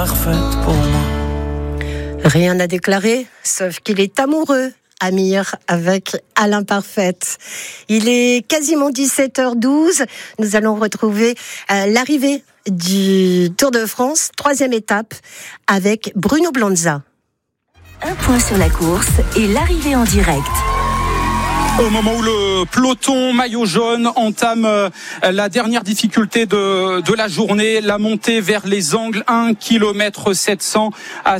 Parfaite pour moi. Rien à déclarer, sauf qu'il est amoureux. Amir avec Alain Parfaite. Il est quasiment 17h12. Nous allons retrouver l'arrivée du Tour de France, 3e étape, avec Bruno Blanza. Un point sur la course et l'arrivée en direct. Au moment où le peloton maillot jaune entame la dernière difficulté de la journée, la montée vers les angles, 1 km 700 à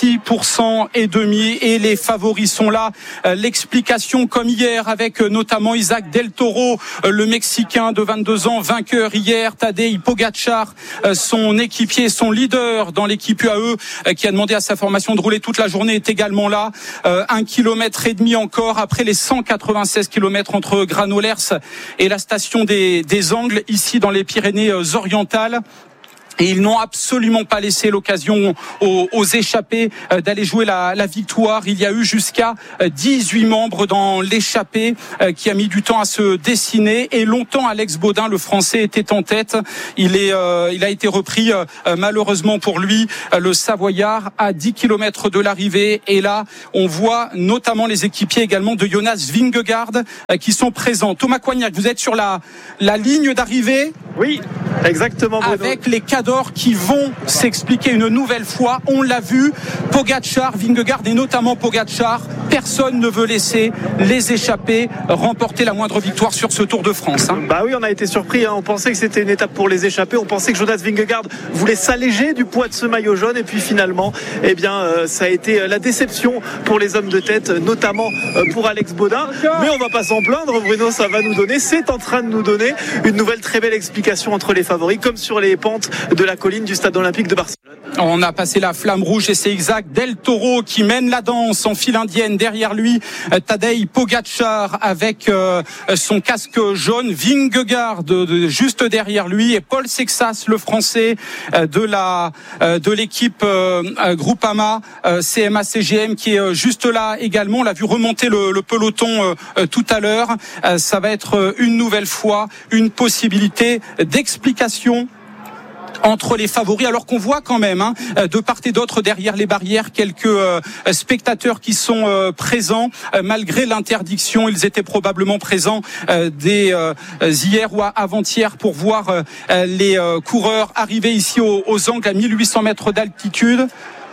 6% et demi, et les favoris sont là. L'explication comme hier avec notamment Isaac Del Toro, le Mexicain de 22 ans, vainqueur hier, Tadej Pogačar, son équipier, son leader dans l'équipe UAE, qui a demandé à sa formation de rouler toute la journée, est également là. 1 km et demi encore après les 196 km entre Granollers et la station des Angles, ici dans les Pyrénées-Orientales. Et ils n'ont absolument pas laissé l'occasion aux échappés d'aller jouer la victoire. Il y a eu jusqu'à 18 membres dans l'échappée qui a mis du temps à se dessiner. Et longtemps, Alex Baudin, le Français, était en tête. Il a été repris, malheureusement pour lui, le Savoyard à 10 km de l'arrivée. Et là, on voit notamment les équipiers également de Jonas Vingegaard qui sont présents. Thomas Coignac, vous êtes sur la ligne d'arrivée. Oui, exactement, Bruno. Avec les cadors qui vont s'expliquer une nouvelle fois. On l'a vu, Pogačar, Vingegaard et notamment Pogačar, personne ne veut laisser les échappés remporter la moindre victoire sur ce Tour de France. Bah oui, on a été surpris. On pensait que c'était une étape pour les échappés. On pensait que Jonas Vingegaard voulait s'alléger du poids de ce maillot jaune. Et puis finalement, ça a été la déception pour les hommes de tête, notamment pour Alex Baudin. Mais on va pas s'en plaindre, Bruno. C'est en train de nous donner une nouvelle très belle explication entre les favoris, comme sur les pentes de la colline du stade olympique de Barcelone. On a passé la flamme rouge et c'est Isaac Del Toro qui mène la danse en file indienne. Derrière lui, Tadej Pogačar avec son casque jaune, Vingegaard juste derrière lui, et Paul Sexas, le Français de l'équipe Groupama CMA CGM, qui est juste là également. On l'a vu remonter le peloton tout à l'heure. Ça va être une nouvelle fois une possibilité d'explication entre les favoris, alors qu'on voit quand même de part et d'autre derrière les barrières quelques spectateurs qui sont présents malgré l'interdiction. Ils étaient probablement présents dès hier ou avant-hier pour voir les coureurs arriver ici aux Angles à 1800 mètres d'altitude,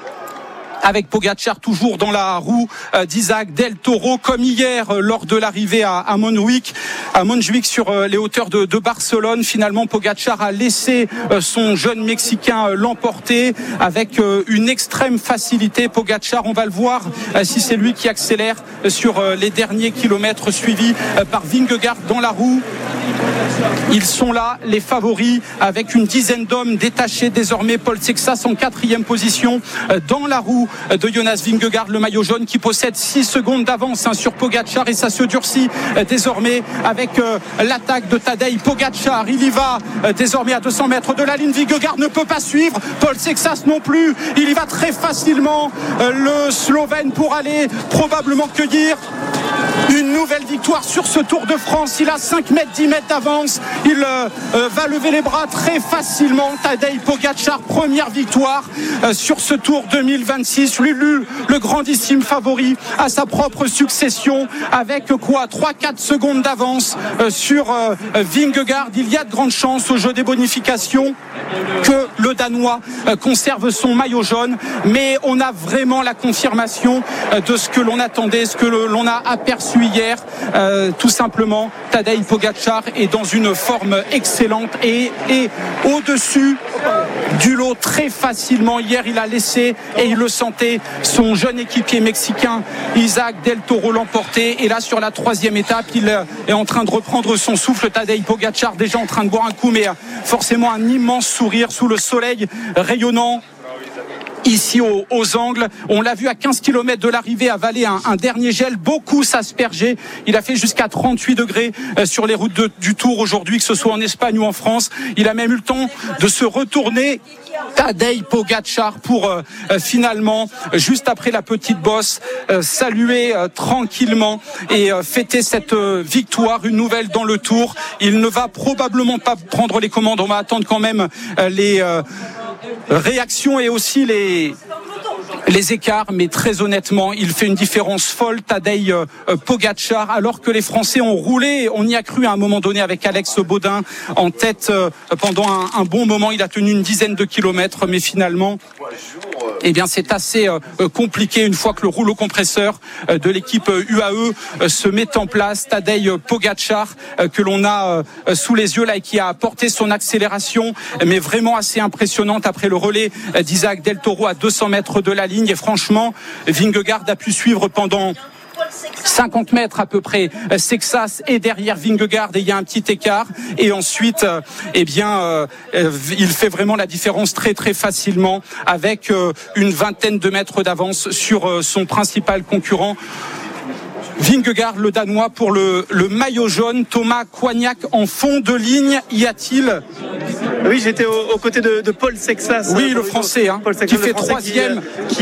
avec Pogačar toujours dans la roue d'Isaac Del Toro, comme hier lors de l'arrivée à Montjuïc sur les hauteurs de Barcelone. Finalement, Pogačar a laissé son jeune Mexicain l'emporter avec une extrême facilité. Pogačar, on va le voir si c'est lui qui accélère sur les derniers kilomètres, suivi par Vingegaard dans la roue. Ils sont là, les favoris, avec une dizaine d'hommes détachés désormais. Paul Sexas en 4e position dans la roue de Jonas Vingegaard, le maillot jaune, qui possède 6 secondes d'avance sur Pogačar, et ça se durcit désormais avec l'attaque de Tadej Pogačar. Il y va désormais à 200 mètres de la ligne. Vingegaard ne peut pas suivre, Paul Sexas non plus. Il y va très facilement, le Slovène, pour aller probablement cueillir une nouvelle victoire sur ce Tour de France. Il a 5 mètres, 10 mètres d'avance. Il va lever les bras très facilement. Tadej Pogačar, première victoire sur ce Tour 2026. Le grandissime favori à sa propre succession, avec 3-4 secondes d'avance sur Vingegaard. Il y a de grandes chances au jeu des bonifications que le Danois conserve son maillot jaune, mais on a vraiment la confirmation de ce que l'on attendait, ce que l'on a aperçu hier. Tout simplement, Tadej Pogačar est dans une forme excellente et au-dessus du lot très facilement. Hier, il a laissé, et il le sentait, son jeune équipier mexicain Isaac Del Toro l'emporter. Et là, sur la 3e étape, il est en train de reprendre son souffle. Tadej Pogačar, déjà en train de boire un coup, mais forcément un immense sourire sous le soleil rayonnant ici aux Angles. On l'a vu à 15 km de l'arrivée avaler un dernier gel, beaucoup s'asperger. Il a fait jusqu'à 38 degrés sur les routes du Tour aujourd'hui, que ce soit en Espagne ou en France. Il a même eu le temps de se retourner, Tadej Pogačar, pour finalement, juste après la petite bosse, saluer tranquillement et fêter cette victoire, une nouvelle dans le Tour. Il ne va probablement pas prendre les commandes. On va attendre quand même réaction et aussi les écarts, mais très honnêtement, il fait une différence folle, Tadej Pogačar, alors que les Français ont roulé. On y a cru à un moment donné avec Alex Baudin en tête pendant un bon moment. Il a tenu une dizaine de kilomètres, mais finalement, c'est assez compliqué une fois que le rouleau compresseur de l'équipe UAE se met en place. Tadej Pogačar, que l'on a sous les yeux là et qui a apporté son accélération, mais vraiment assez impressionnante après le relais d'Isaac Del Toro à 200 mètres de la ligne. Et franchement, Vingegaard a pu suivre pendant 50 mètres à peu près Sexas est derrière Vingegaard et il y a un petit écart, et ensuite il fait vraiment la différence très très facilement avec une vingtaine de mètres d'avance sur son principal concurrent Vingegaard, le Danois, pour le maillot jaune. Thomas Coignac en fond de ligne, y a-t-il? Oui, j'étais aux côtés de Paul Sexas. Oui, le Français, qui fait troisième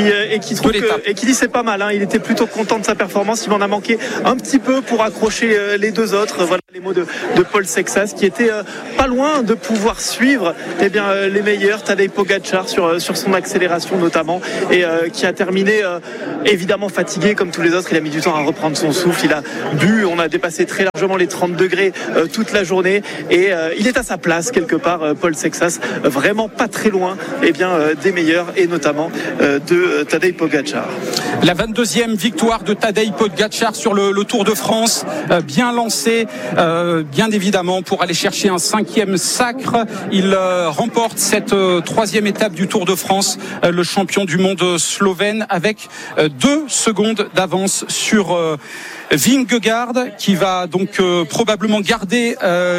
et qui dit c'est pas mal. Il était plutôt content de sa performance. Il m'en a manqué un petit peu pour accrocher les deux autres. Voilà les mots de Paul Sexas, qui était pas loin de pouvoir suivre les meilleurs. Tadej Pogačar sur son accélération notamment, et qui a terminé évidemment fatigué comme tous les autres. Il a mis du temps à reprendre son souffle, il a bu, on a dépassé très largement les 30 degrés toute la journée, et il est à sa place quelque part, Paul Sexas, vraiment pas très loin des meilleurs, et notamment de Tadej Pogačar. La 22e victoire de Tadej Pogačar sur le Tour de France, bien lancé, bien évidemment pour aller chercher un 5e sacre. Il remporte cette 3e étape du Tour de France, le champion du monde slovène, avec 2 secondes d'avance sur Vingegaard, qui va donc probablement garder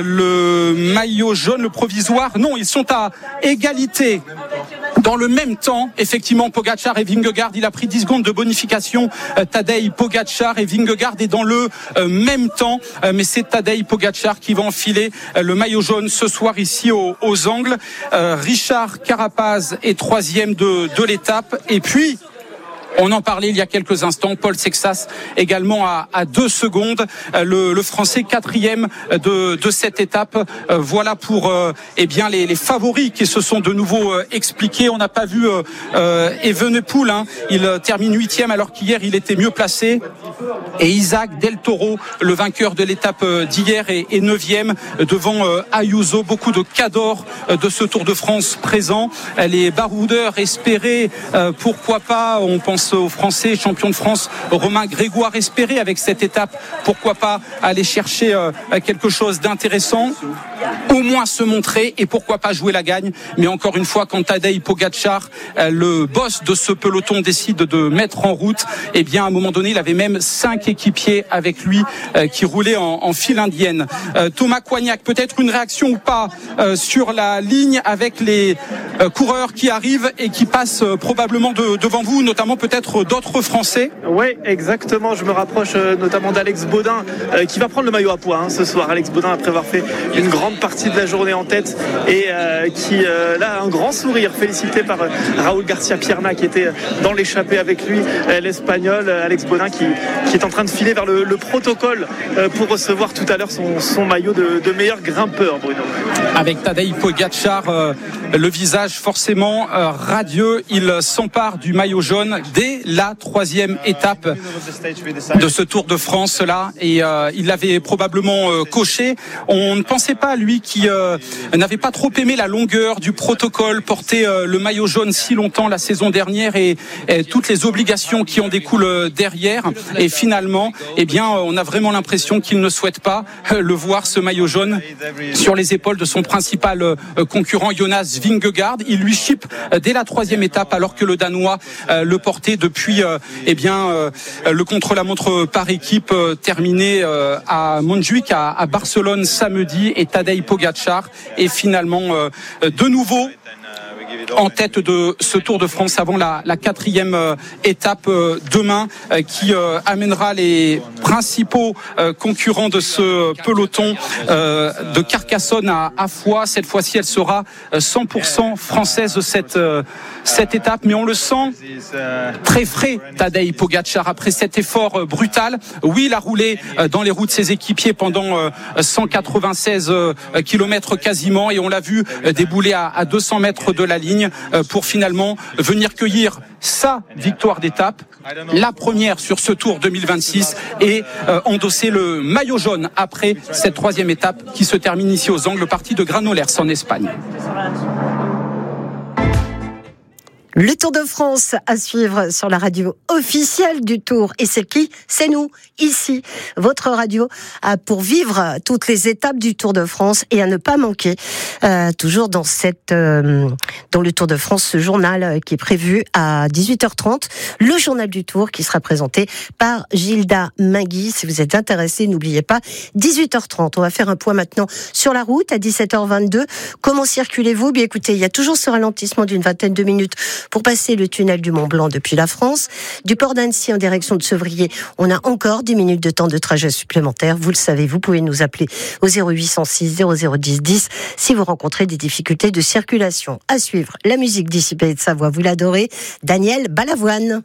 le maillot jaune, le provisoire. Non, ils sont à égalité. Dans le même temps, effectivement, Pogačar et Vingegaard, il a pris 10 secondes de bonification, Tadej Pogačar, et Vingegaard est dans le même temps, mais c'est Tadej Pogačar qui va enfiler le maillot jaune ce soir ici aux Angles. Richard Carapaz est 3e de l'étape, et puis on en parlait il y a quelques instants, Paul Sexas également à 2 secondes, le Français 4e de cette étape. Voilà pour les favoris qui se sont de nouveau expliqués. On n'a pas vu Evenepoel, il termine 8e alors qu'hier il était mieux placé, et Isaac Del Toro, le vainqueur de l'étape d'hier, est 9e devant Ayuso. Beaucoup de cadors de ce Tour de France présents, les baroudeurs espéraient, pourquoi pas, on pense au Français champion de France Romain Grégoire, espérer avec cette étape, pourquoi pas aller chercher quelque chose d'intéressant, au moins se montrer, et pourquoi pas jouer la gagne. Mais encore une fois, quand Tadej Pogačar, le boss de ce peloton, décide de mettre en route, à un moment donné il avait même 5 équipiers avec lui qui roulaient en file indienne. Thomas Coignac, peut-être une réaction ou pas sur la ligne avec les coureurs qui arrivent et qui passent probablement devant vous, notamment peut-être d'autres Français. Oui, exactement. Je me rapproche notamment d'Alex Baudin qui va prendre le maillot à poids ce soir. Alex Baudin, après avoir fait une grande partie de la journée en tête, et qui là a un grand sourire, félicité par Raúl García Pierna qui était dans l'échappée avec lui, l'Espagnol Alex Baudin qui est en train de filer vers le protocole pour recevoir tout à l'heure son maillot de meilleur grimpeur, Bruno. Avec Tadej Pogačar, le visage forcément radieux, il s'empare du maillot jaune dès la 3e étape de ce Tour de France là, et il l'avait probablement coché. On ne pensait pas, lui qui n'avait pas trop aimé la longueur du protocole, porter le maillot jaune si longtemps la saison dernière, et toutes les obligations qui en découlent derrière, et finalement on a vraiment l'impression qu'il ne souhaite pas le voir, ce maillot jaune, sur les épaules de son principal concurrent Jonas Vingegaard. Il lui chipe dès la 3e étape, alors que le Danois le portait depuis le contre-la-montre par équipe terminé à Montjuïc, à Barcelone samedi, et Tadej Pogačar est finalement de nouveau en tête de ce Tour de France avant la 4e étape demain, qui amènera les principaux concurrents de ce peloton de Carcassonne à Foix. Cette fois-ci, elle sera 100% française, cette étape, mais on le sent très frais, Tadej Pogačar, après cet effort brutal. Oui, il a roulé dans les roues de ses équipiers pendant 196 km quasiment, et on l'a vu débouler à 200 mètres de la ligne. ligne pour finalement venir cueillir sa victoire d'étape, la première sur ce Tour 2026 et endosser le maillot jaune après cette troisième étape qui se termine ici aux Angles, partie de Granollers en Espagne. Le Tour de France à suivre sur la radio officielle du Tour. Et c'est qui ? C'est nous, ici, votre radio, pour vivre toutes les étapes du Tour de France et à ne pas manquer. Toujours dans le Tour de France, ce journal qui est prévu à 18h30, le journal du Tour qui sera présenté par Gilda Mingui. Si vous êtes intéressé, n'oubliez pas, 18h30. On va faire un point maintenant sur la route à 17h22. Comment circulez-vous ? Bien écoutez, il y a toujours ce ralentissement d'une vingtaine de minutes pour passer le tunnel du Mont Blanc depuis la France. Du port d'Annecy en direction de Sevrier, on a encore 10 minutes de temps de trajet supplémentaire. Vous le savez, vous pouvez nous appeler au 0806 0010 10 si vous rencontrez des difficultés de circulation. À suivre, la musique d'ici Pays de Savoie, vous l'adorez, Daniel Balavoine.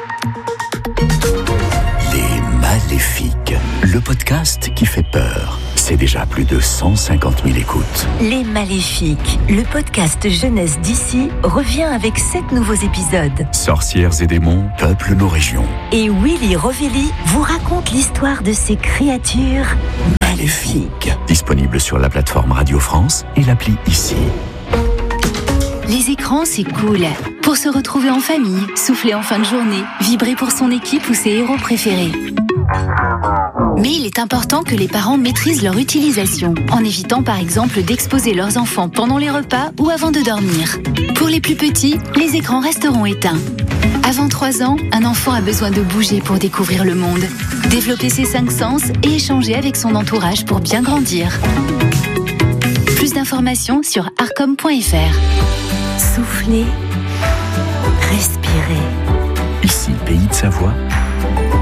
Les Maléfiques, le podcast qui fait peur. C'est déjà plus de 150 000 écoutes. Les Maléfiques, le podcast jeunesse d'ici, revient avec 7 nouveaux épisodes. Sorcières et démons peuplent nos régions. Et Willy Rovelli vous raconte l'histoire de ces créatures maléfiques. Disponible sur la plateforme Radio France et l'appli Ici. Les écrans, c'est cool. Pour se retrouver en famille, souffler en fin de journée, vibrer pour son équipe ou ses héros préférés. Mais il est important que les parents maîtrisent leur utilisation, en évitant par exemple d'exposer leurs enfants pendant les repas ou avant de dormir. Pour les plus petits, les écrans resteront éteints. Avant 3 ans, un enfant a besoin de bouger pour découvrir le monde, développer ses 5 sens et échanger avec son entourage pour bien grandir. Plus d'informations sur arcom.fr. Soufflez, respirez. Ici, Pays de Savoie,